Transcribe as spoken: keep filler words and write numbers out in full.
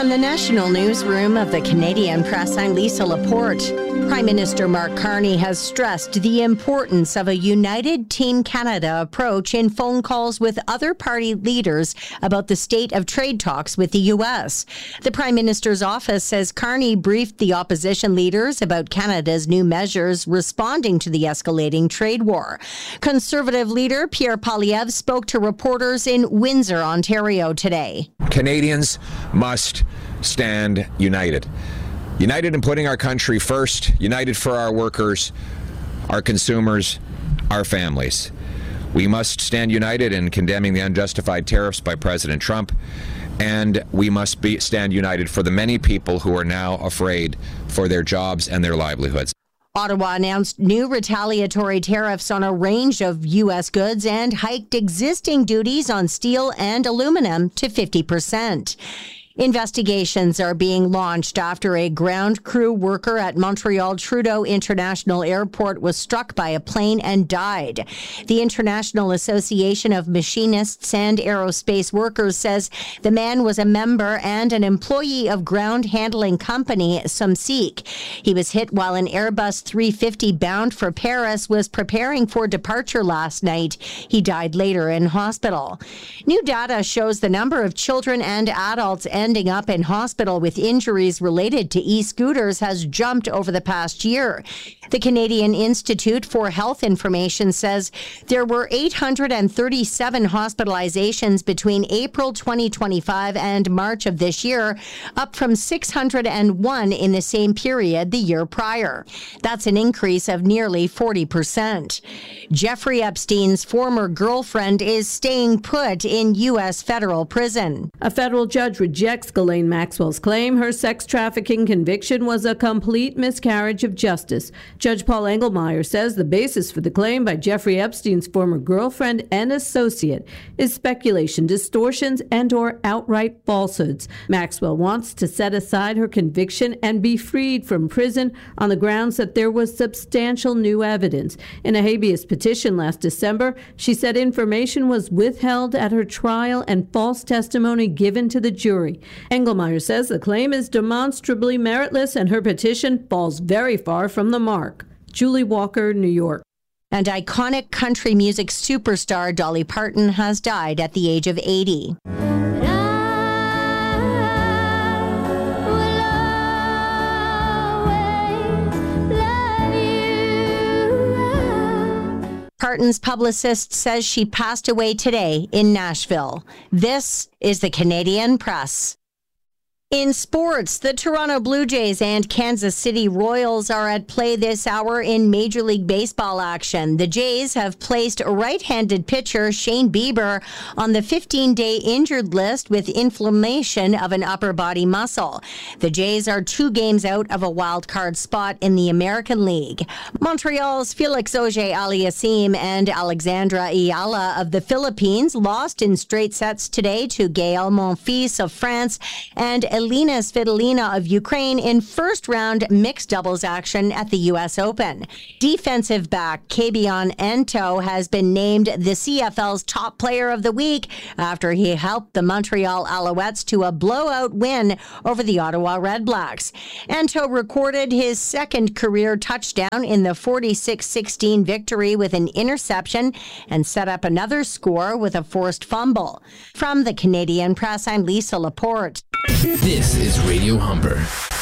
From the National Newsroom of the Canadian Press, I'm Lisa Laporte. Prime Minister Mark Carney has stressed the importance of a united Team Canada approach in phone calls with other party leaders about the state of trade talks with the U S. The Prime Minister's office says Carney briefed the opposition leaders about Canada's new measures responding to the escalating trade war. Conservative leader Pierre Poilievre spoke to reporters in Windsor, Ontario today. Canadians must stand united. United in putting our country first, united for our workers, our consumers, our families. We must stand united in condemning the unjustified tariffs by President Trump, and we must be, stand united for the many people who are now afraid for their jobs and their livelihoods. Ottawa announced new retaliatory tariffs on a range of U S goods and hiked existing duties on steel and aluminum to fifty percent. Investigations are being launched after a ground crew worker at Montreal Trudeau International Airport was struck by a plane and died. The International Association of Machinists and Aerospace Workers says the man was a member and an employee of ground handling company Sumseek. He was hit while an Airbus three fifty bound for Paris was preparing for departure last night. He died later in hospital. New data shows the number of children and adults ending up in hospital with injuries related to e-scooters has jumped over the past year. The Canadian Institute for Health Information says there were eight hundred thirty-seven hospitalizations between April twenty twenty-five and March of this year, up from six hundred one in the same period the year prior. That's an increase of nearly forty percent. Jeffrey Epstein's former girlfriend is staying put in U S federal prison. A federal judge rejects Ghislaine Maxwell's claim her sex trafficking conviction was a complete miscarriage of justice. Judge Paul Engelmeyer says the basis for the claim by Jeffrey Epstein's former girlfriend and associate is speculation, distortions, and or outright falsehoods. Maxwell wants to set aside her conviction and be freed from prison on the grounds that there was substantial new evidence. In a habeas petition last December, she said information was withheld at her trial and false testimony given to the jury. Engelmeyer says the claim is demonstrably meritless and her petition falls very far from the mark. Julie Walker, New York. And iconic country music superstar Dolly Parton has died at the age of eighty. Parton's publicist says she passed away today in Nashville. This is the Canadian Press. In sports, the Toronto Blue Jays and Kansas City Royals are at play this hour in Major League Baseball action. The Jays have placed right-handed pitcher Shane Bieber on the fifteen-day injured list with inflammation of an upper body muscle. The Jays are two games out of a wild card spot in the American League. Montreal's Felix Auger-Aliassime and Alexandra Ayala of the Philippines lost in straight sets today to Gaël Monfils of France and Elina Svitolina of Ukraine in first-round mixed doubles action at the U S Open. Defensive back Kabion Ento has been named the C F L's top player of the week after he helped the Montreal Alouettes to a blowout win over the Ottawa Redblacks. Ento recorded his second career touchdown in the forty-six sixteen victory with an interception and set up another score with a forced fumble. From the Canadian Press, I'm Lisa Laporte. This is Radio Humber.